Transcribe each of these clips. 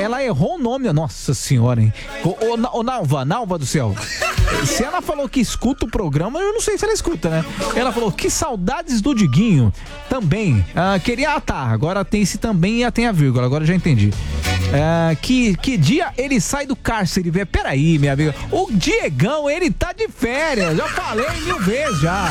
ela errou o nome, nossa senhora, hein? Ô Nalva do céu. Se ela falou que escuta o programa, eu não sei se ela escuta, né? Ela falou que saudades do Diguinho também. Agora tem esse também e tem a vírgula, agora eu já entendi. Que dia ele sai do cárcere? Peraí, minha amiga. O Diegão, ele tá de férias. Já falei 1000 vezes já.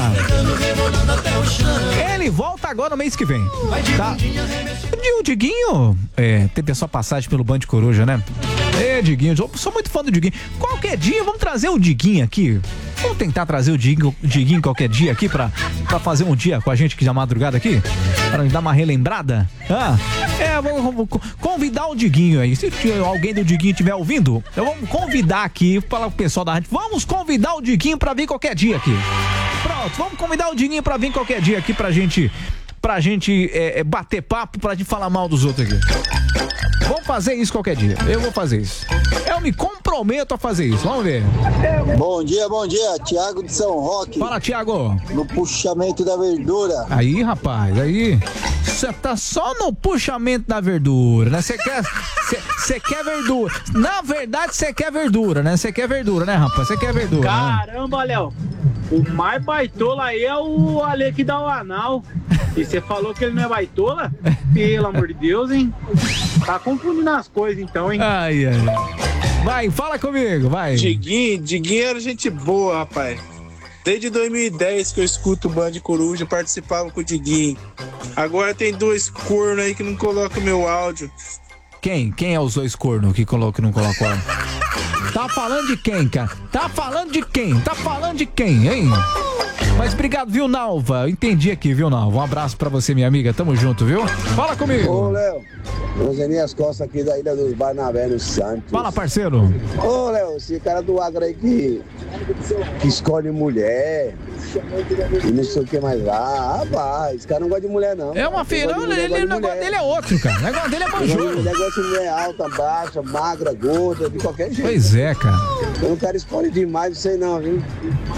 Ele volta agora no mês que vem. Tá? O Diguinho teve a sua passagem pelo Band Coruja, né? Diguinho, eu sou muito fã do Diguinho. Qualquer dia, vamos trazer o Diguinho aqui. Vamos tentar trazer o Diguinho qualquer dia aqui pra fazer um dia com a gente aqui na madrugada aqui? Pra dar uma relembrada? Vamos convidar o Diguinho aí. Se alguém do Diguinho estiver ouvindo, vamos convidar aqui para o pessoal da rádio. Vamos convidar o Diguinho pra vir qualquer dia aqui. Pronto, vamos convidar o Diguinho pra vir qualquer dia aqui pra gente bater papo, pra gente falar mal dos outros aqui. Vamos fazer isso qualquer dia. Eu vou fazer isso. Eu me comprometo a fazer isso. Vamos ver. Bom dia. Tiago de São Roque. Fala, Tiago. No puxamento da verdura. Aí, rapaz, aí. Você tá só no puxamento da verdura, né? Você quer verdura. Na verdade, você quer verdura, né? Você quer verdura, né, rapaz? Você quer verdura. Caramba, né? Léo. O mais baitola aí é o Ale que dá o anal. E você falou que ele não é baitola? Pelo amor de Deus, hein? Tá confundindo as coisas então, hein? Ai. Vai, fala comigo, vai. Diguinho era gente boa, rapaz. Desde 2010 que eu escuto o Band Coruja, participava com o Diguinho. Agora tem 2 cornos aí que não colocam o meu áudio. Quem é os 2 cornos que coloca e não coloca o áudio? Tá falando de quem, cara? Tá falando de quem, hein? Mas obrigado, viu, Nalva? Eu entendi aqui, viu, Nalva? Um abraço pra você, minha amiga. Tamo junto, viu? Fala comigo. Ô, Léo. Rosenias Costa aqui da Ilha dos Barnabé, no Santos. Fala, parceiro. Ô, Léo, esse cara do Agro aí que escolhe mulher e não sei o que mais lá. Rapaz, esse cara não gosta de mulher, não. É uma filha. O negócio dele é outro, cara. O negócio dele é manjuro. O negócio de mulher alta, baixa, magra, gorda, de qualquer jeito. Pois é, cara. Então o cara escolhe demais, não sei não, viu?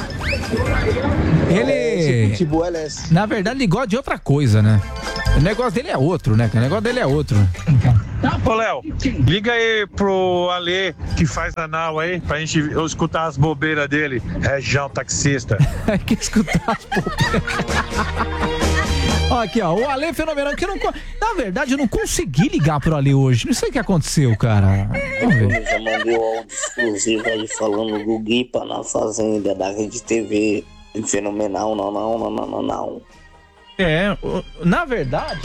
Ele... Pitbull é esse. Na verdade, ele gosta de outra coisa, né? O negócio dele é outro, né? O negócio dele é outro. Ô, Léo, liga aí pro Ale que faz anal aí, pra gente escutar as bobeiras dele. Região taxista. Que escutar as bobeiras. Ó, aqui, ó, o Ale fenomenal, que na verdade eu não consegui ligar pro Ale hoje, não sei o que aconteceu, cara. Vamos ver. Eu já mandei o áudio exclusivo aí falando do Guipa na Fazenda da Rede TV, fenomenal, não. Na verdade...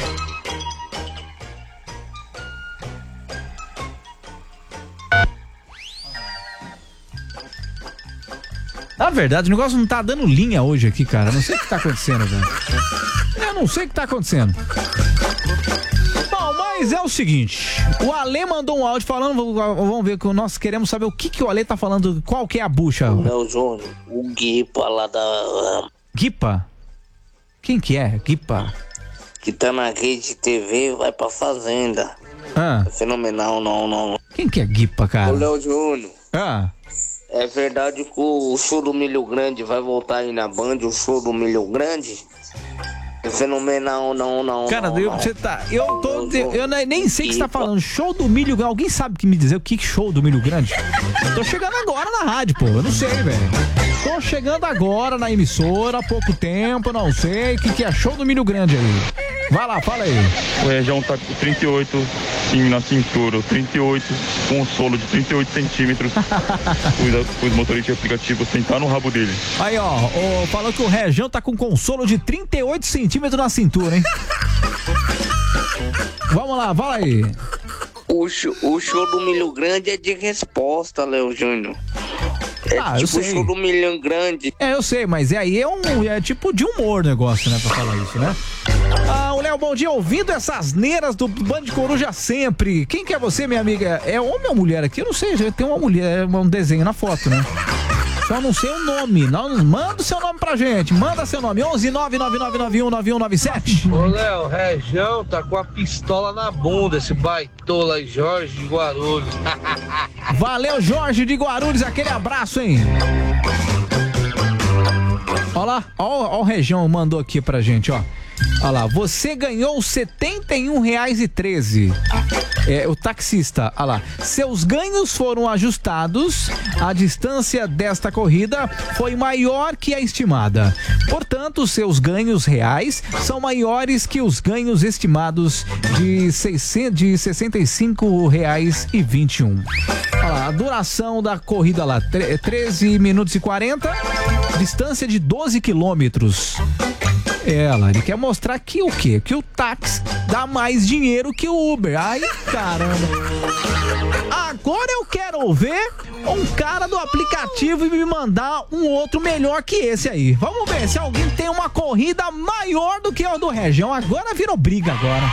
Na verdade, o negócio não tá dando linha hoje aqui, cara. Não sei o que tá acontecendo, velho. Eu não sei o que tá acontecendo. Bom, mas é o seguinte. O Ale mandou um áudio falando, vamos ver, que nós queremos saber o que o Ale tá falando, qual que é a bucha. Léo Júnior, o Guipa lá da... Guipa? Quem que é? Guipa? Que tá na Rede TV, vai pra Fazenda. Fenomenal, não. Quem que é Guipa, cara? O Léo Júnior. É verdade que o show do Milho Grande vai voltar aí na Band, o show do Milho Grande? É fenomenal, não. Cara, você tá... Eu nem sei o que você tá falando. Show do Milho Grande. Alguém sabe que me dizer o que show do Milho Grande? Tô chegando agora na rádio, pô. Eu não sei, velho. Tô chegando agora na emissora há pouco tempo, não sei o que é show do Milho Grande aí. Vai lá, fala aí. O Região tá com 38 na cintura, 38 com um solo de 38 centímetros. Os motoristas de aplicativo sentar no rabo dele. Aí, ó, falou que o Região tá com consolo de 38 centímetros na cintura, hein? Vamos lá, fala aí. O show do Milho Grande é de resposta, Léo Júnior. Tipo o show do Milhão Grande. Eu sei, mas aí é tipo de humor o negócio, né, pra falar isso, né? O Léo, bom dia, ouvindo essas neiras do Band Coruja sempre. Quem que é você, minha amiga? É homem ou mulher aqui? Eu não sei, tem uma mulher, um desenho na foto, né? Só não sei o nome. Manda o seu nome pra gente. Manda seu nome. 11999919197. Ô, Léo, Região tá com a pistola na bunda, esse baitola aí, Jorge de Guarulhos. Valeu, Jorge de Guarulhos. Aquele abraço, hein? Olha lá. Ó, o Região mandou aqui pra gente, ó. Olha lá. Você ganhou R$71,13. O taxista, olha lá. Seus ganhos foram ajustados. A distância desta corrida foi maior que a estimada. Portanto, seus ganhos reais são maiores que os ganhos estimados de R$ 65,21. Olha lá, a duração da corrida lá, 13 minutos e 40, distância de 12 quilômetros. Ele quer mostrar que o quê? Que o táxi dá mais dinheiro que o Uber. Ai, caramba. Agora eu quero ver um cara do aplicativo e me mandar um outro melhor que esse aí. Vamos ver se alguém tem uma corrida maior do que a do Região. Agora virou briga agora.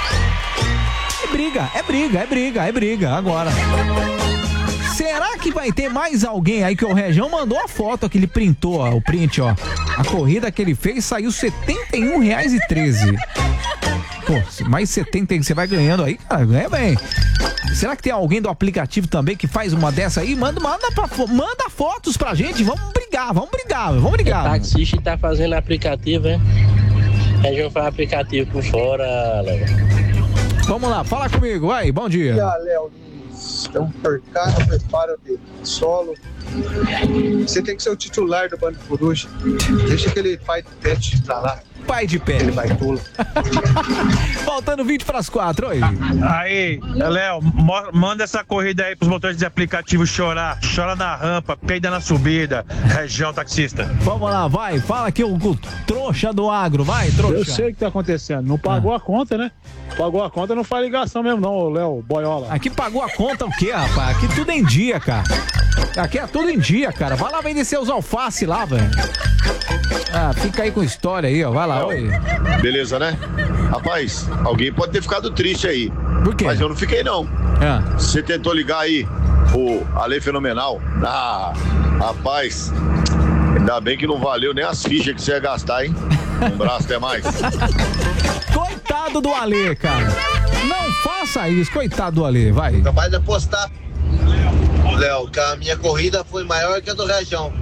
É briga agora. Será que vai ter mais alguém aí que o Região mandou a foto que ele printou, ó, o print, ó. A corrida que ele fez saiu R$ 71,13. Pô, mais 70 que você vai ganhando aí, cara, ganha bem. Será que tem alguém do aplicativo também que faz uma dessa aí? Manda fotos pra gente, vamos brigar. O taxista tá fazendo aplicativo, hein? Região faz aplicativo por fora, Léo. Vamos lá, fala comigo, vai, bom dia. Léo, estão percado, preparo de solo. Você tem que ser o titular do Bando Coruja. Deixa aquele pai de pet pra lá. Pai de pet. Ele vai tolo. Faltando 20 para as 4, oi. Aí, Léo, manda essa corrida aí pros motores de aplicativo chorar. Chora na rampa, peida na subida. Região taxista. Vamos lá, vai. Fala aqui o trouxa do agro. Vai, trouxa. Eu sei o que tá acontecendo. Não pagou a conta, né? Pagou a conta, não faz ligação mesmo não, Léo Boiola. Aqui pagou a conta o quê, rapaz? Aqui tudo em dia, cara. Aqui é tudo em dia, cara. Vai lá vender seus alface lá, velho. Fica aí com história aí, ó. Vai lá, oi. Beleza, né? Rapaz, alguém pode ter ficado triste aí. Por quê? Mas eu não fiquei, não. Você tentou ligar aí o Ale Fenomenal? Rapaz, ainda bem que não valeu nem as fichas que você ia gastar, hein? Um abraço, até mais. Coitado do Ale, cara. Não faça isso, coitado do Ale, vai. Capaz de apostar, Léo, que a minha corrida foi maior que a do Região.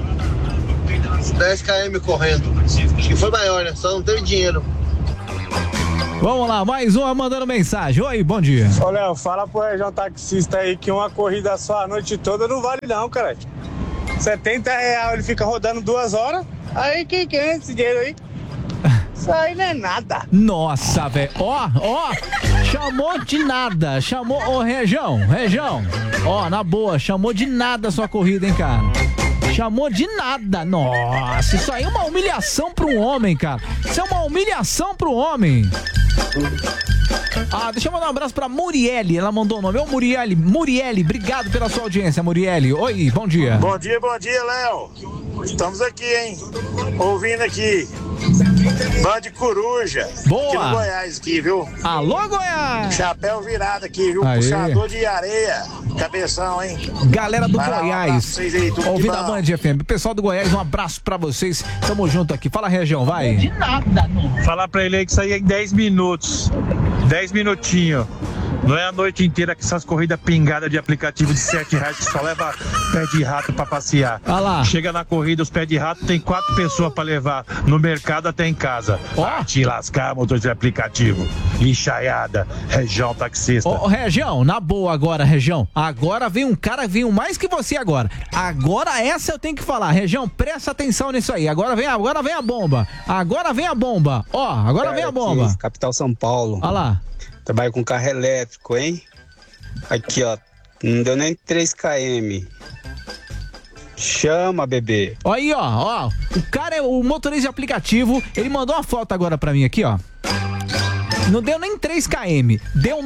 10 km correndo. E foi maior, né? Só não teve dinheiro. Vamos lá, mais uma mandando mensagem. Oi, bom dia. Ô, Léo, fala pro Região taxista aí que uma corrida só a noite toda não vale não, cara. R$70 ele fica rodando 2 horas. Aí quem quer esse dinheiro aí? Isso aí não é nada. Nossa, velho. Ó, chamou de nada. Ô, Região. Ó, na boa, chamou de nada a sua corrida, hein, cara. Chamou de nada. Nossa, isso aí é uma humilhação para um homem, cara. Isso é uma humilhação para um homem. Deixa eu mandar um abraço pra Muriele. Ela mandou o nome. Ô, Muriele, obrigado pela sua audiência, Muriele. Oi, bom dia. Bom dia, Léo. Estamos aqui, hein? Ouvindo aqui. Band Coruja. Boa. Aqui no Goiás, aqui, viu? Alô, Goiás. Chapéu virado aqui, viu? Aê. Puxador de areia. Cabeção, hein? Galera do Goiás. Ouvindo a Band FM. Pessoal do Goiás, um abraço pra vocês. Tamo junto aqui. Fala, Região, vai. De nada, não. Falar pra ele aí que isso aí é em 10 minutos. 10 minutinhos. Não é a noite inteira que essas corridas pingadas de aplicativo de R$7 que só leva pé de rato pra passear. Lá. Chega na corrida, os pés de rato tem 4 pessoas pra levar no mercado até em casa. Te lascar, motor de aplicativo. Lixaiada, Região taxista. Ô, Região, na boa agora, Região. Agora vem um cara, veio mais que você agora. Agora essa eu tenho que falar. Região, presta atenção nisso aí. Agora vem a bomba. Agora vem a bomba. Agora vem a bomba. Aqui, capital São Paulo. Olha lá. Trabalho com carro elétrico, hein? Aqui, ó. Não deu nem 3 km. Chama, bebê. Olha aí, ó. O cara é o motorista de aplicativo. Ele mandou uma foto agora pra mim aqui, ó. Não deu nem 3 km. Deu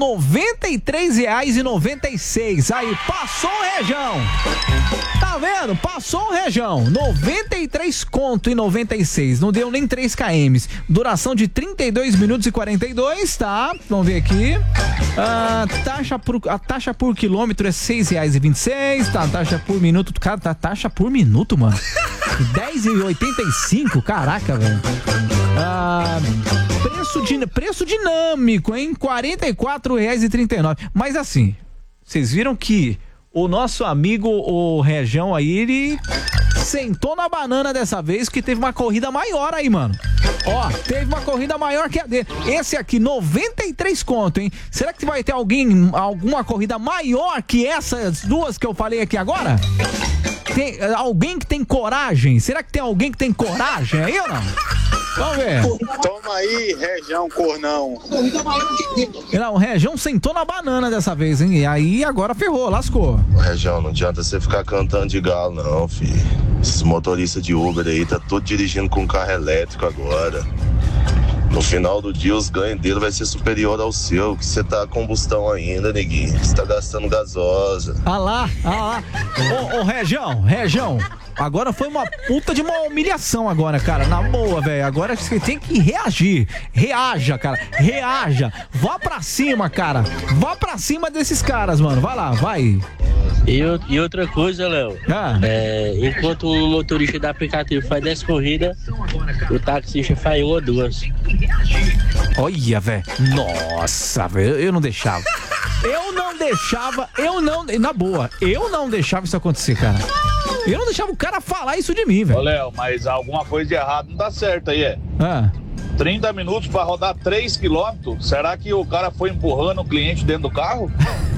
R$93,96. Aí, passou o Região. Tá vendo? Passou o Região. 93,96. Não deu nem 3 km. Duração de 32 minutos e 42, tá? Vamos ver aqui. A taxa por quilômetro é R$6,26. Tá, taxa por minuto. Cara, tá taxa por minuto, mano. R$10,85. Caraca, velho. Preço dinâmico, hein? R$44,39. Mas assim, vocês viram que o nosso amigo, o Região aí, ele sentou na banana dessa vez, que teve uma corrida maior aí, mano. Ó, teve uma corrida maior que a dele. Esse aqui, 93 conto, hein? Será que vai ter alguma corrida maior que essas duas que eu falei aqui agora? Tem alguém que tem coragem? Será que tem alguém que tem coragem aí ou não? Vamos ver. Toma aí, Região Cornão. Não, o Região sentou na banana dessa vez, hein? E aí agora ferrou, lascou. Região, não adianta você ficar cantando de galo, não, filho. Esses motoristas de Uber aí tá tudo dirigindo com carro elétrico agora. No final do dia, os ganhos dele vai ser superior ao seu, que você tá a combustão ainda, neguinho. Você tá gastando gasosa. Ah lá. Ô, Região. Agora foi uma puta de uma humilhação agora, cara. Na boa, velho. Agora você tem que reagir. Reaja, cara. Reaja. Vá pra cima, cara. Vá pra cima desses caras, mano. Vai lá, vai. E outra coisa, Léo. Enquanto um motorista da aplicativo faz 10 corridas, o taxista faz 1 ou 2. Olha, velho. Nossa, velho. Eu não deixava. Na boa, eu não deixava isso acontecer, cara. Eu não deixava o cara falar isso de mim, velho. Ô, Léo, mas alguma coisa de errado não dá certo aí, 30 minutos pra rodar 3 quilômetros? Será que o cara foi empurrando o cliente dentro do carro?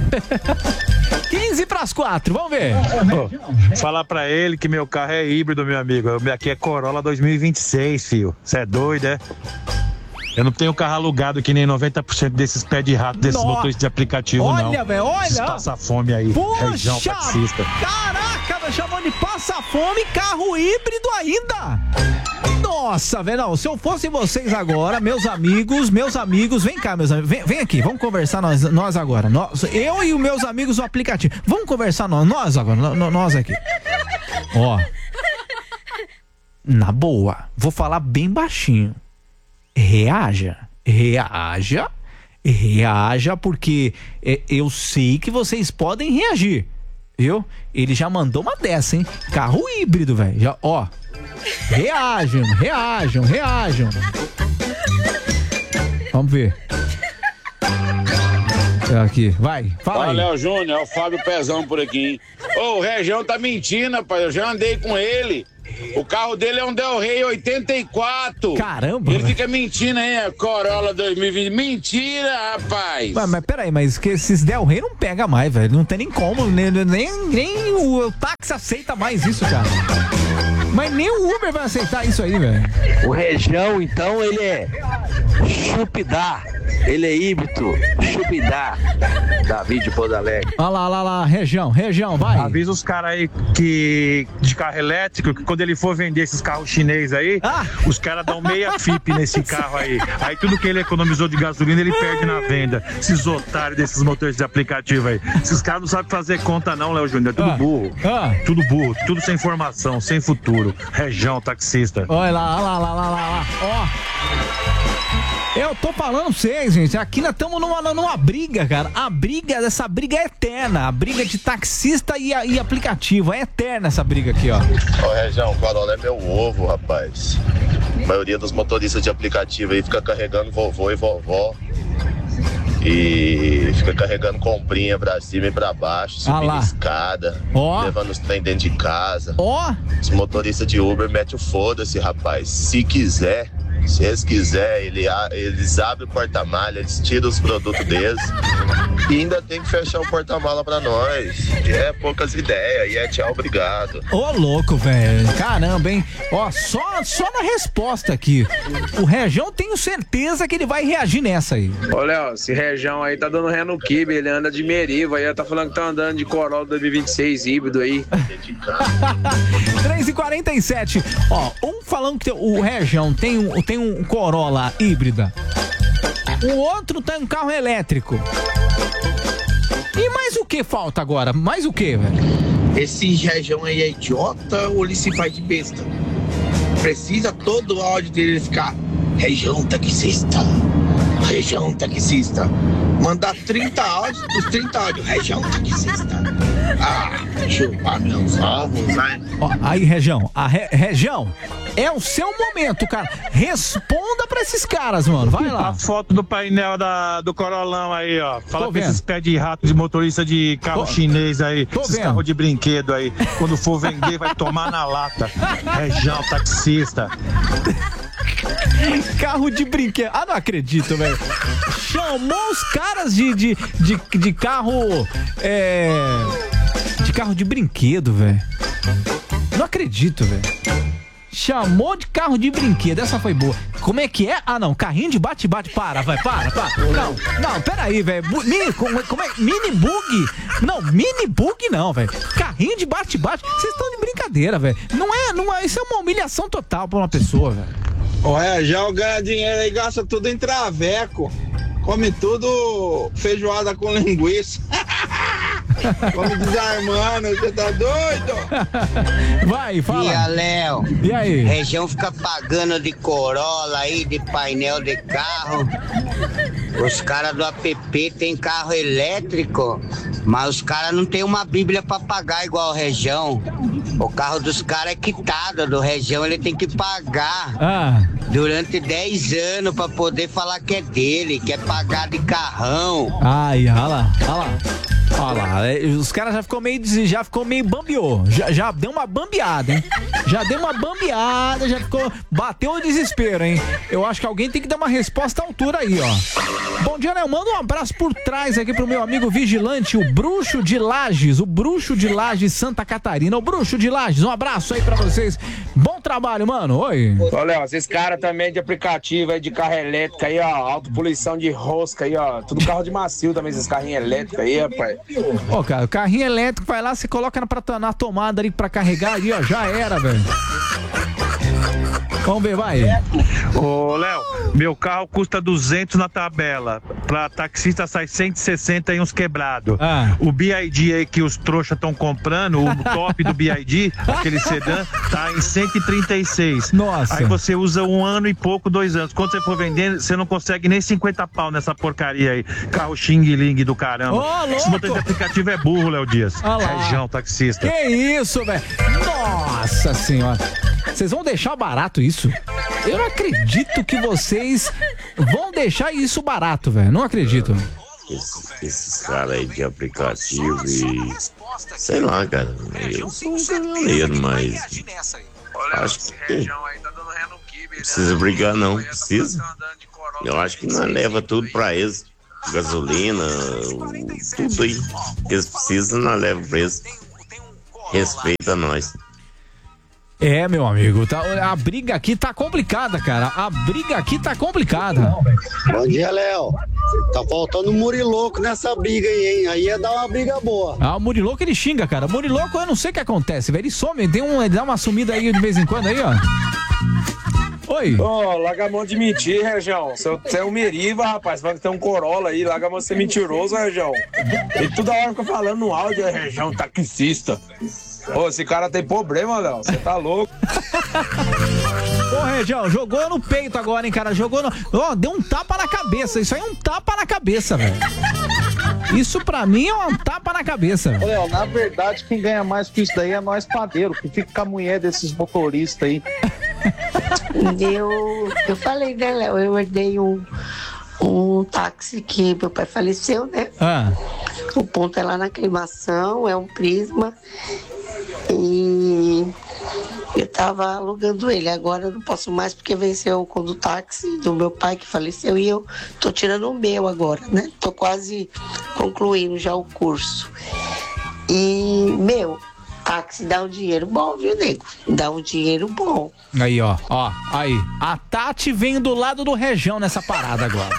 15:04, vamos ver. Fala pra ele que meu carro é híbrido, meu amigo. Aqui é Corolla 2026, filho. Você é doido, é? Eu não tenho carro alugado que nem 90% desses pés de rato, desses motores de aplicativo, não. Olha, velho, olha. Esses passa-fome aí. Poxa, Região taxista. Caraca, velho, chamando de passa-fome, carro híbrido ainda. Nossa, velho, não, se eu fosse vocês agora, meus amigos, vem cá, meus amigos, vem aqui, vamos conversar nós agora. Eu e os meus amigos do aplicativo. Vamos conversar nós agora, nós aqui. Ó, na boa, vou falar bem baixinho. Reaja, porque eu sei que vocês podem reagir, viu? Ele já mandou uma dessa, hein? Carro híbrido, velho. Já, ó. Reajam. Vamos ver. Aqui, vai, fala aí. Léo Júnior, é o Fábio Pezão por aqui, hein? Ô, o Região tá mentindo, rapaz, eu já andei com ele. O carro dele é um Del Rey 84. Caramba. Ele fica mentindo aí, Corolla 2020. Mentira, rapaz. Mas peraí, mas que esses Del Rey não pega mais, velho. Não tem nem como, nem o táxi aceita mais isso, cara. Mas nem o Uber vai aceitar isso aí, velho. O Região, então, ele é chupidá. Ele é híbrido, chupidá. Davi de Pouso Alegre. Olha lá, Região, vai. Avisa os caras aí que de carro elétrico, que quando ele for vender esses carros chinês aí, os caras dão meia FIP nesse carro aí. Aí tudo que ele economizou de gasolina, ele perde na venda. Esses otários desses motores de aplicativo aí. Esses caras não sabem fazer conta não, Léo Júnior. É tudo burro. Tudo burro, tudo sem formação, sem futuro. Região taxista. Olha lá. Ó. Eu tô falando pra vocês, gente, aqui nós estamos numa briga, cara. Essa briga é eterna. A briga de taxista e aplicativo. É eterna essa briga aqui, ó. Ô, Região, o Corolla é meu ovo, rapaz. A maioria dos motoristas de aplicativo aí fica carregando vovô e vovó. E fica carregando comprinha pra cima e pra baixo, subindo escada, levando os trem dentro de casa. Os motoristas de Uber metem o foda-se, rapaz. Se eles quiserem, eles abrem o porta-malha, eles tiram os produtos deles e ainda tem que fechar o porta-mala pra nós. E é poucas ideias, e é tchau, obrigado. Ô, louco, velho. Caramba, hein? Ó, só na resposta aqui. O Região, tenho certeza que ele vai reagir nessa aí. Ô, Léo, esse Região aí tá dando ré no Kibe, ele anda de Meriva, aí tá falando que tá andando de Corolla 2026 híbrido aí. 3h47. Ó, falando que o Região tem um Corolla híbrida. O outro tem um carro elétrico. E mais o que falta agora? Mais o que, velho? Esse Região aí é idiota ou ele se faz de besta? Precisa todo o áudio dele ficar Região taxista. Mandar 30 áudios, os 30 áudios, Região taxista. Chupar meus ovos, né? Ó, aí, Região, Região, é o seu momento, cara. Responda pra esses caras, mano. Vai lá. A foto do painel do Corolão aí, ó. Fala pra esses pés de rato de motorista de carro chinês aí. Esses carros de brinquedo aí. Quando for vender, vai tomar na lata. Região taxista. Carro de brinquedo. Ah, não acredito, velho. Chamou os caras de carro. De carro de brinquedo, velho. Não acredito, velho. Chamou de carro de brinquedo. Essa foi boa. Como é que é? Ah, não. Carrinho de bate-bate. Para. Não, peraí, velho. Como é? Mini bug? Não, mini bug não, velho. Carrinho de bate-bate. Vocês estão de brincadeira, velho. Não é. Isso é uma humilhação total pra uma pessoa, velho. O Rejão ganha dinheiro aí, gasta tudo em traveco. Come tudo feijoada com linguiça. Come desarmando, você tá doido? Vai, fala. E a Léo? E aí? Região fica pagando de Corolla aí, de painel de carro. Os caras do app tem carro elétrico, mas os caras não tem uma bíblia pra pagar igual o Região. O carro dos caras é quitado, do Região ele tem que pagar durante 10 anos pra poder falar que é dele, que é pagar de carrão. Ai, olha lá. Olha lá, os caras já ficou meio bambiou, já deu uma bambeada, hein? Já deu uma bambeada, bateu o desespero, hein? Eu acho que alguém tem que dar uma resposta à altura aí, ó. Bom dia, né? Eu mando um abraço por trás aqui pro meu amigo vigilante, o Bruxo de Lages, Santa Catarina. O Bruxo de Lages, um abraço aí pra vocês. Bom trabalho, mano. Oi. Ô, Léo, esses caras também de aplicativo aí, de carro elétrico aí, ó, autopoluição de rosca aí, ó, tudo carro de macio também, esses carrinhos elétricos aí, rapaz. Ó, cara, o carrinho elétrico vai lá, você coloca na tomada ali pra carregar ali, ó, já era, velho. Vamos ver, vai. Ô, Léo, meu carro custa 200 na tabela. Pra taxista sai 160 e uns quebrados. O BID aí que os trouxas estão comprando, o top do BID, aquele sedã, tá em 136. Nossa. Aí você usa 1 ano e pouco, 2 anos. Quando você for vendendo, você não consegue nem 50 pau nessa porcaria aí. Carro xing-ling do caramba. Esse motor de aplicativo é burro, Léo Dias. Região taxista. Que isso, velho? Nossa senhora. Vocês vão deixar barato isso? Eu não acredito que vocês vão deixar isso barato, velho. Não acredito. Esses caras aí de aplicativo e... sei lá, cara. Eu sou um caminhoneiro, mas... acho que não precisa brigar, não. Precisa. Eu acho que nós leva tudo pra eles. Gasolina, tudo aí. Eles precisam, nós leva pra eles. Respeita nós. É, meu amigo, a briga aqui tá complicada, cara. A briga aqui tá complicada. Bom dia, Léo. Tá faltando um Muriloco nessa briga aí, hein? Aí ia dar uma briga boa. Ah, o Muriloco ele xinga, cara. O Muriloco eu não sei o que acontece, velho. Ele some, ele dá uma sumida aí de vez em quando aí, ó. Oi. Ô, larga a mão de mentir, Região. Você é um Meriva, rapaz. Vai ter um Corolla aí, larga a mão de ser mentiroso, Região. E toda hora fica falando no áudio, Região taxista. Ô, esse cara tem problema, Léo. Você tá louco. Ô, Região, jogou no peito agora, hein, cara. Jogou no... Ó, deu um tapa na cabeça. Isso aí é um tapa na cabeça, velho. Isso pra mim é um tapa na cabeça. Ô, Léo, na verdade, quem ganha mais com isso daí é nós padeiros, que fica com a mulher desses motoristas aí. Eu falei, né, Léo? Eu herdei um táxi que meu pai faleceu, né? O ponto é lá na Aclimação, é um Prisma. E eu tava alugando ele. Agora eu não posso mais porque venceu o do táxi do meu pai que faleceu e eu tô tirando o meu agora, né? Tô quase concluindo já o curso. E, táxi dá um dinheiro bom, viu, nego? Dá um dinheiro bom. Aí, ó, aí. A Tati vem do lado do Região nessa parada agora.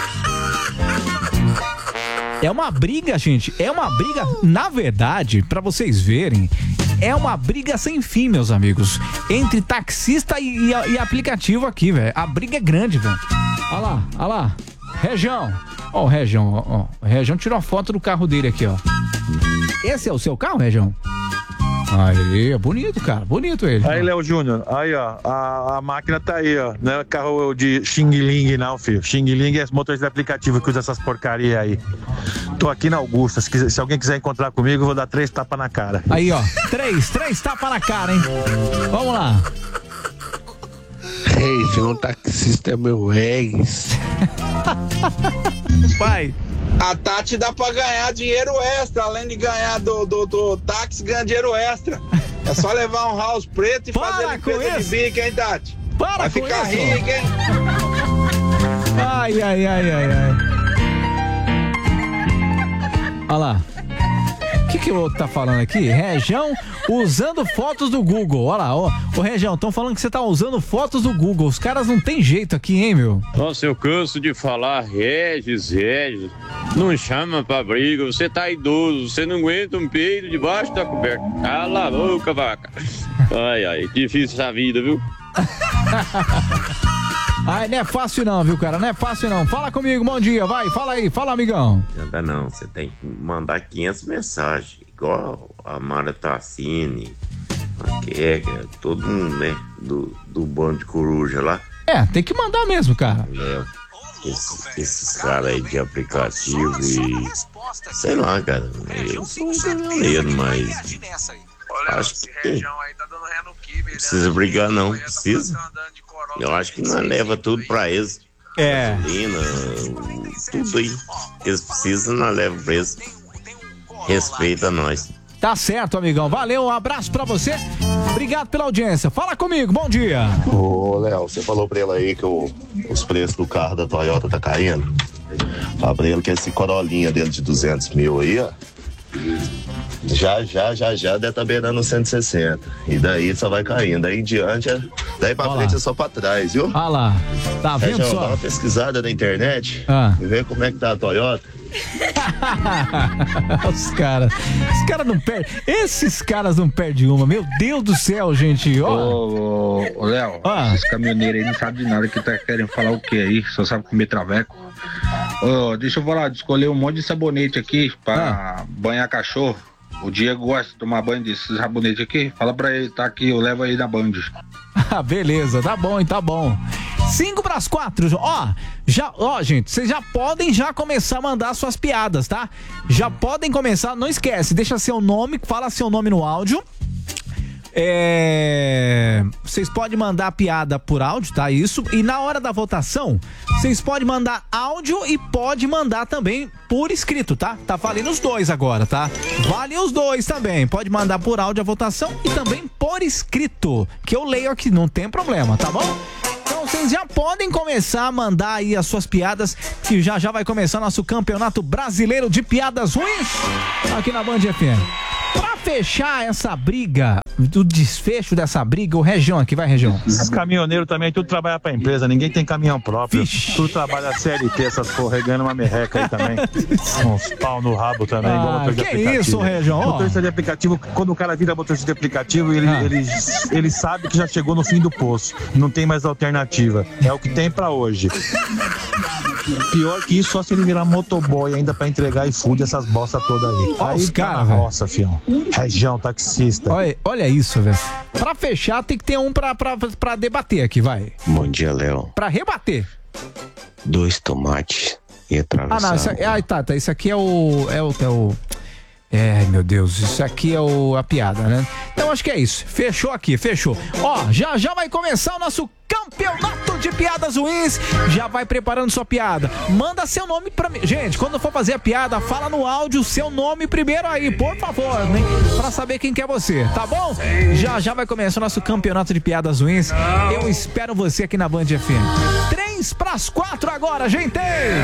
É uma briga, gente. É uma briga, na verdade, pra vocês verem, é uma briga sem fim, meus amigos. Entre taxista e aplicativo aqui, velho. A briga é grande, velho. Olha lá. Região. Ó, o Região, ó. O Região tirou a foto do carro dele aqui, ó. Esse é o seu carro, Região? Aí, é bonito, cara. Bonito ele. Aí, Léo Júnior. Aí, ó. A máquina tá aí, ó. Não é carro de xing-ling, não, filho. Xing-ling é esse motorista de aplicativo que usa essas porcarias aí. Tô aqui na Augusta. Se alguém quiser encontrar comigo, eu vou dar 3 tapas na cara. Aí, ó. 3 tapas na cara, hein? Vamos lá. Região taxista é meu ex. Pai. A Tati dá pra ganhar dinheiro extra, além de ganhar do táxi, ganha dinheiro extra. É só levar um house preto e fazer limpeza de bico, hein, Tati? Para vai com ficar isso. rico, hein? Ai. Olha lá. O que o outro tá falando aqui? Região usando fotos do Google. Olha lá, ô Região, estão falando que você tá usando fotos do Google. Os caras não tem jeito aqui, hein, meu? Nossa, eu canso de falar Regis. Não chama pra briga, você tá idoso, você não aguenta um peido debaixo da coberta. Cala a boca, vaca. Ai, difícil essa vida, viu? Ai, não é fácil não, viu, cara? Não é fácil não. Fala comigo, bom dia, vai. Fala aí, fala, amigão. Não, você tem que mandar 500 mensagens. Igual a Mara Tassini, a Kega, todo mundo, né? Do bando de coruja lá. Tem que mandar mesmo, cara. Esses caras aí de aplicativo e... Sei lá, cara. Eu sou um caminhoneiro, mas... Acho que não precisa brigar, não. Precisa. Eu acho que nós leva tudo pra eles. Gasolina, tudo aí. Eles precisam, nós leva pra eles. Respeita nós. Tá certo, amigão. Valeu, um abraço pra você. Obrigado pela audiência. Fala comigo, bom dia. Ô, Léo, você falou pra ele aí que os preços do carro da Toyota tá caindo. Fala pra ele que esse Corolinha dele de 200 mil aí, ó. Já deve tá beirando 160. E daí só vai caindo. Daí em diante, daí pra frente é só pra trás, viu? Olha lá. Tá vendo só? Dá uma pesquisada na internet e vê como é que tá a Toyota. Os caras não perdem. Esses caras não perdem uma. Meu Deus do céu, gente. Ô, Léo, esses caminhoneiros aí não sabem de nada que tá querendo falar o que aí, só sabe comer traveco. Deixa eu falar, escolher um monte de sabonete aqui pra banhar cachorro. O Diego gosta de tomar banho desses sabonetes aqui. Fala pra ele, tá aqui, eu levo aí na Band. Beleza, tá bom, tá bom. 5:04. Gente, vocês já podem começar a mandar suas piadas, tá? Já podem começar, não esquece, deixa seu nome, fala seu nome no áudio. Vocês podem mandar piada por áudio, tá? Isso. E na hora da votação, vocês podem mandar áudio e pode mandar também por escrito, tá? Tá valendo os dois agora, tá? Vale os dois também. Pode mandar por áudio a votação e também por escrito, que eu leio aqui, não tem problema, tá bom? Então vocês já podem começar a mandar aí as suas piadas, que já vai começar nosso Campeonato Brasileiro de Piadas Ruins aqui na Band FM. Pra fechar essa briga, o desfecho dessa briga, o Região aqui, vai, Região. Os caminhoneiros também, tudo trabalha pra empresa, ninguém tem caminhão próprio. Tudo trabalha CLT, essas porra, ganhando uma merreca aí também. Uns pau no rabo também, igual motorista de aplicativo. Que isso, Região? Motorista de aplicativo, quando o cara vira motorista de aplicativo, ele sabe que já chegou no fim do poço. Não tem mais alternativa. É o que tem pra hoje. Pior que isso, só se ele virar motoboy ainda pra entregar iFood, essas bostas todas aí. Aí os caras, velho. Nossa, fião. Região, taxista. Olha isso, velho. Pra fechar, tem que ter um pra debater aqui, vai. Bom dia, Léo. Pra rebater. 2 tomates e atravessar. Tá. Isso aqui é o... meu Deus, isso aqui é a piada, né? Então acho que é isso. Fechou aqui, fechou. Já vai começar o nosso Campeonato de Piadas Ruins. Já vai preparando sua piada. Manda seu nome pra mim. Gente, quando for fazer a piada, fala no áudio seu nome primeiro aí, por favor, né? Pra saber quem que é você, tá bom? Já vai começar o nosso Campeonato de Piadas Ruins. Eu espero você aqui na Band FM. 3:04 agora, gente!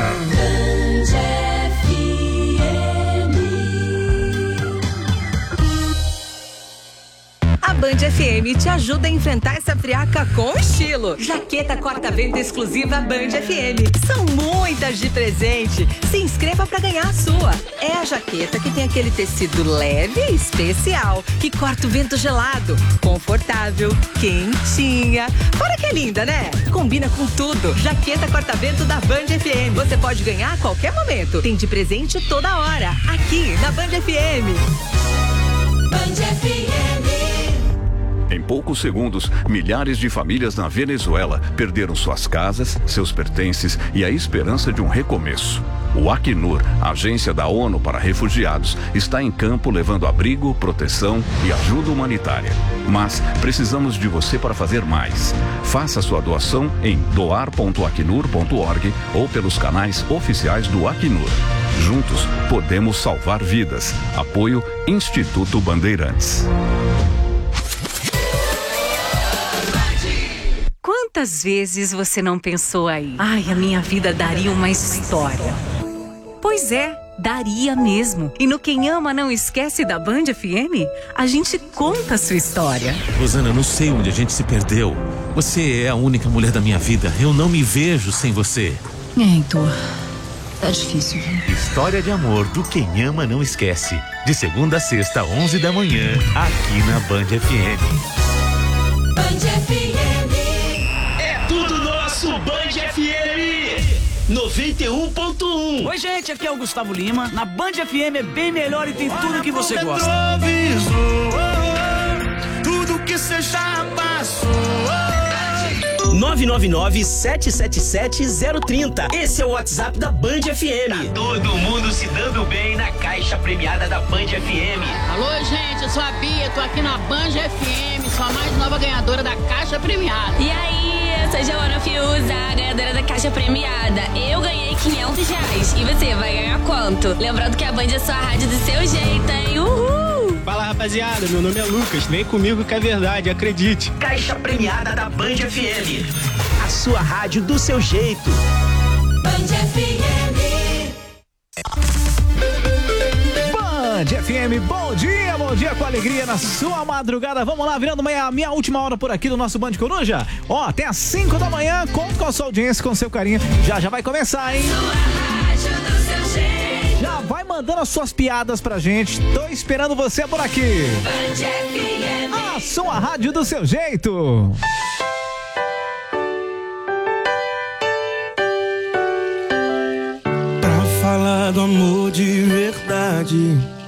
A Band FM te ajuda a enfrentar essa friaca com estilo. Jaqueta corta-vento exclusiva Band FM. São muitas de presente. Se inscreva para ganhar a sua. É a jaqueta que tem aquele tecido leve e especial, que corta o vento gelado, confortável, quentinha. Fora que é linda, né? Combina com tudo. Jaqueta corta-vento da Band FM. Você pode ganhar a qualquer momento. Tem de presente toda hora. Aqui na Band FM. Band FM. Em poucos segundos, milhares de famílias na Venezuela perderam suas casas, seus pertences e a esperança de um recomeço. O Acnur, agência da ONU para refugiados, está em campo levando abrigo, proteção e ajuda humanitária. Mas precisamos de você para fazer mais. Faça sua doação em doar.acnur.org ou pelos canais oficiais do Acnur. Juntos, podemos salvar vidas. Apoio Instituto Bandeirantes. Quantas vezes você não pensou aí? Ai, a minha vida daria uma história. Pois é, daria mesmo. E no Quem Ama Não Esquece da Band FM, a gente conta a sua história. Rosana, eu não sei onde a gente se perdeu. Você é a única mulher da minha vida. Eu não me vejo sem você. Heitor, tá difícil. História de amor do Quem Ama Não Esquece. De segunda a sexta, 11 da manhã, aqui na Band FM. Band FM. É tudo nosso, Band FM 91.1. Oi, gente, aqui é o Gustavo Lima. Na Band FM é bem melhor e tem tudo que você gosta. Tudo que você já passou. 999-777-030. Esse é o WhatsApp da Band FM. Tá todo mundo se dando bem na caixa premiada da Band FM. Alô, gente, eu sou a Bia, tô aqui na Band FM, sou a mais nova ganhadora da caixa premiada. E aí, eu sou a Giovana Fiuza, a ganhadora da caixa premiada. Eu ganhei R$500. E você, vai ganhar quanto? Lembrando que a Band é sua rádio do seu jeito, hein? Uhul! Fala, rapaziada, meu nome é Lucas, vem comigo que é verdade, acredite. Caixa premiada da Band FM, a sua rádio do seu jeito. Band FM. Band FM, bom dia com alegria na sua madrugada. Vamos lá, virando a minha última hora por aqui do nosso Band Coruja. Ó, até às 5 da manhã, conto com a sua audiência, com o seu carinho. Já vai começar, hein? Sua rádio do seu jeito. Já vai mandando as suas piadas pra gente. Tô esperando você por aqui. Band FM. A sua rádio do seu jeito. Pra falar do amor de verdade,